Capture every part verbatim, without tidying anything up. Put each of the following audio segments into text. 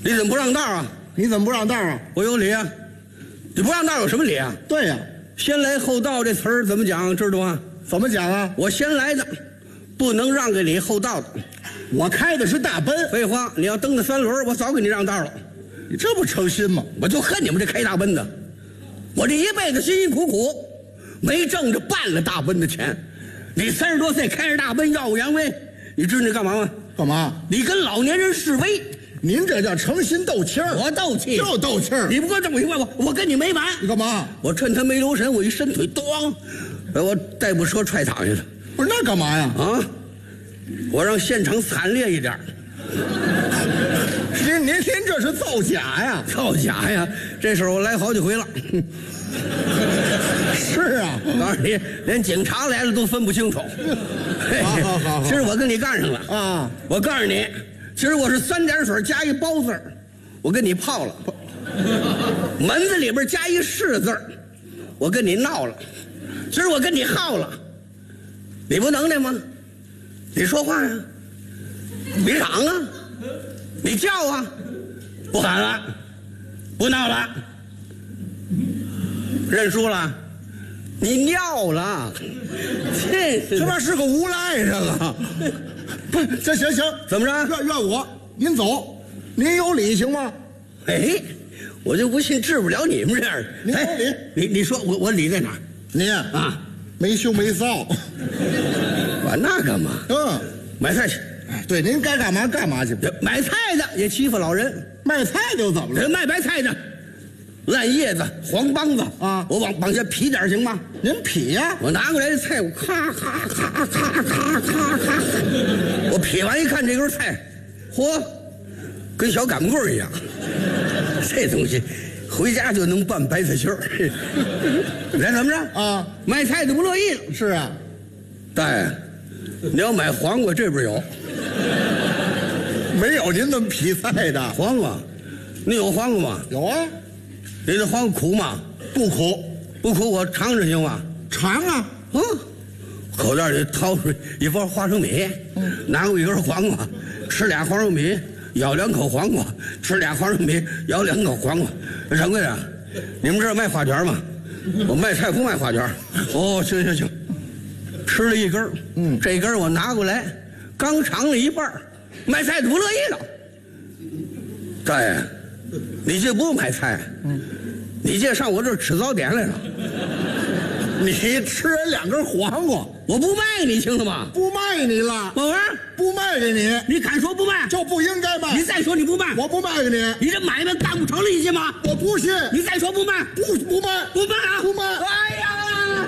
你怎么不让道啊？ 你怎么不让道啊？ 我有理啊！你不让道有什么理啊？ 对呀、啊， 先来后到这词儿怎么讲？知道吗？ 怎么讲啊？ 我先来的，不能让给你后到的。 我开的是大奔。 废话，你要蹬的三轮，我早给你让道了。 你这不诚心吗？ 我就恨你们这开大奔的。我这一辈子辛辛苦苦，没挣着半个大奔的钱。你三十多岁开着大奔耀武扬威，你知道你干嘛吗？ 干嘛？ 你跟老年人示威。 您这叫诚心斗气儿。 我斗气， 就斗气儿。 你不给我这么一问我，我跟你没完。 你干嘛？ 我趁他没留神，我一伸腿，咣，把我代步车踹躺下了。 不是那干嘛呀？ 啊！我让现场惨烈一点。 您您您这是造假呀？ 造假呀！这事儿我来好几回了。 是啊， 我告诉你，连警察来了都分不清楚。 好好好好， 今儿我跟你干上了啊！ 我告诉你，今儿我是三点水加一包字儿，我跟你泡了。门子里边加一是字儿，我跟你闹了。今儿我跟你耗了，你不能耐吗？你说话呀，你嚷啊，你叫啊，不喊了，不闹了，认输了，你尿了，这这边是个无赖这个。不，这行行， 怎么着？ 怨怨我，您走，您有理行吗？ 哎，我就不信治不了你们这样的。 您有理， 哎、你你说我我理在哪儿？ 您啊，没羞没臊。 管那干嘛？ 嗯， 买菜去。 哎，对，您该干嘛干嘛去。 买菜的也欺负老人， 卖菜的又怎么了？ 人卖白菜的，烂叶子、黄帮子啊， 我往往下劈点行吗？ 您劈呀！ 我拿过来的菜，我咔咔咔咔咔咔咔，我劈完一看这根菜，嚯，跟小擀棍一样。这东西回家就能拌白菜心儿。来，怎么着啊？ 卖菜的不乐意了。 是啊， 大爷，你要买黄瓜，这边有。 没有您那么劈菜的黄瓜，你有黄瓜吗？ 有啊。 你这黄瓜苦吗？ 不苦， 不苦，我尝尝行吗？ 尝啊。 嗯，口袋里掏出一包花生米，嗯、拿过一根黄瓜，吃俩黄生米，咬两口黄瓜，吃俩黄生米，咬两口黄瓜。掌柜的，你们这儿卖花卷吗？我卖菜不卖花卷。哦，行行行。吃了一根，嗯，这根我拿过来，刚尝了一半，卖菜的不乐意了。大爷，你这不买菜，嗯，你这上我这儿吃早点来了。 你吃人两根黄瓜， 我不卖你，听了吗？ 不卖你了， 宝文， 不卖给你， 你敢说不卖？ 就不应该卖。 你再说你不卖， 我不卖给你。 你这买卖干不成了，你信吗？ 我不信。 你再说不卖， 不不卖， 不卖啊， 不卖。 哎呀！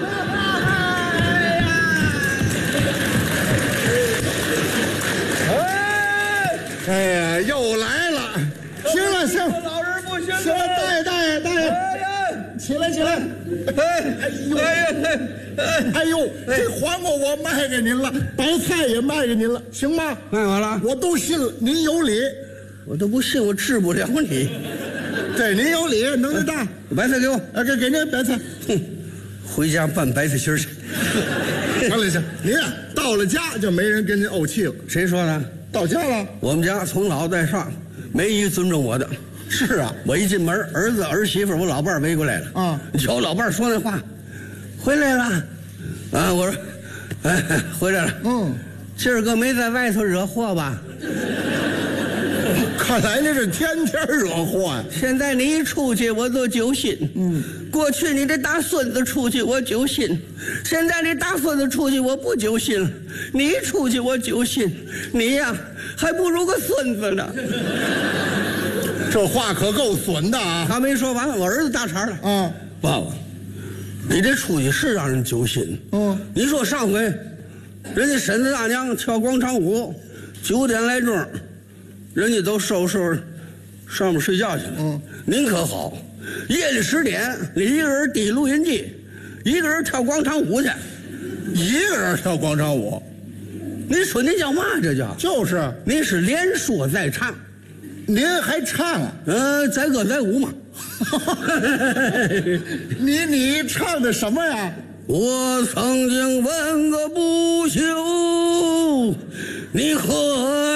哎呀，又来了！行了，行， 老人不行了， 行了，大爷，大爷，大爷， 哎呀， 起来，起来！哎呦， 哎呀， 哎呦，这黄瓜我卖给您了，白菜也卖给您了，行吗？ 卖完了， 我都信了，您有理， 我都不信，我治不了你。 对，您有理，能耐大。 白菜给我， 啊，给给您白菜。 哼，回家拌白菜心儿去。 行了行，您啊，到了家就没人跟您怄气了。 谁说的？ 到家了， 我们家从老到上没一个尊重我的。 是啊， 我一进门，儿子儿媳妇我老伴儿围过来了。 啊， 瞧老伴儿说那话，回来了。啊，我说，哎，回来了。 嗯， 今儿个没在外头惹祸吧？ 看来这是天天惹祸呀。 现在你一出去，我都揪心。嗯，过去你这大孙子出去我揪心，现在你大孙子出去我不揪心了。你一出去我揪心，你呀还不如个孙子呢。 这话可够损的啊！ 他没说完，我儿子大茬了。 啊， 爸爸，你这出去是让人揪心。 嗯， 你说上回人家婶子大娘跳广场舞，九点来钟，人家都收拾收拾上面睡觉去了。嗯，您可好，夜里十点，你一个人抵录音机，一个人跳广场舞去， 一个人跳广场舞， 你说您叫嘛？这叫就是您是连说带唱， 您还唱啊？ 呃，载歌载舞嘛。 你你唱的什么呀？ 我曾经问个不休，你何